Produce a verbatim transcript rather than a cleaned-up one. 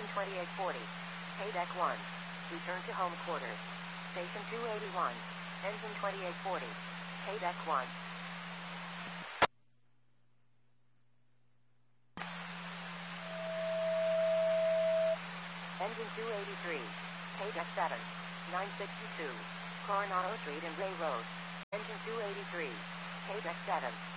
Engine twenty-eight forty. Haydeck one. Return to home quarters. Station two eighty-one. Engine twenty-eight forty. Haydeck one. Engine two eighty-three. Haydeck seven. nine sixty-two. Coronado Street and Ray Road. Engine two eighty-three. Haydeck seven.